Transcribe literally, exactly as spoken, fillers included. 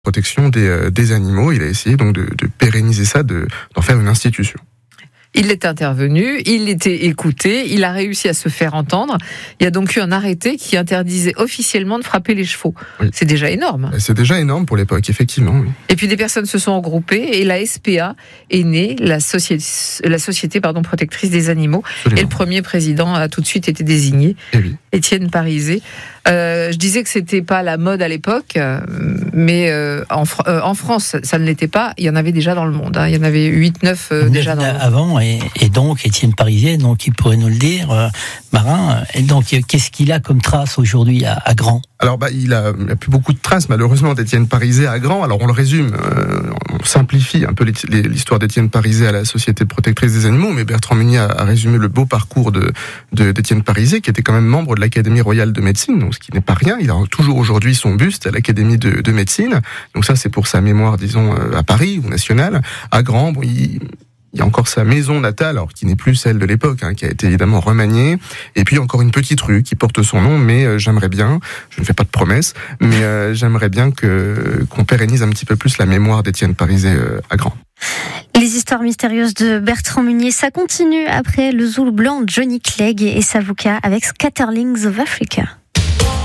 protection des, euh, des animaux. Il a essayé donc de, de pérenniser ça, de, d'en faire une institution. Il est intervenu, il était écouté, il a réussi à se faire entendre. Il y a donc eu un arrêté qui interdisait officiellement de frapper les chevaux. Oui. C'est déjà énorme. C'est déjà énorme pour l'époque, effectivement. Oui. Et puis des personnes se sont regroupées et la S P A est née, la société, la société pardon, protectrice des animaux. Absolument. Et le premier président a tout de suite été désigné, et oui. Étienne Parizet. Euh, je disais que c'était pas la mode à l'époque, mais euh, en, euh, en France, ça ne l'était pas. Il y en avait déjà dans le monde. Hein. Il y en avait huit neuf euh, déjà dans le monde. Avant, et, et donc Étienne Parizet, donc il pourrait nous le dire, euh, marin. Et donc qu'est-ce qu'il a comme trace aujourd'hui à, à Grand ? Alors bah il a, il a plus beaucoup de traces malheureusement d'Étienne Parizet à Grand. Alors on le résume, euh, on simplifie un peu l'histoire d'Étienne Parizet à la Société protectrice des animaux, mais Bertrand Meunier a, a résumé le beau parcours de, de d'Étienne Parizet, qui était quand même membre de l'Académie royale de médecine, donc ce qui n'est pas rien. Il a toujours aujourd'hui son buste à l'Académie de, de médecine. Donc ça c'est pour sa mémoire, disons, à Paris ou nationale. À Grand, bon, il Il y a encore sa maison natale, alors qui n'est plus celle de l'époque, hein, qui a été évidemment remaniée. Et puis encore une petite rue qui porte son nom, mais euh, j'aimerais bien, je ne fais pas de promesses, mais euh, j'aimerais bien que qu'on pérennise un petit peu plus la mémoire d'Étienne Parizet euh, à Grand. Les histoires mystérieuses de Bertrand Meunier, ça continue après le Zoul blanc Johnny Clegg et Savuka avec Scatterlings of Africa.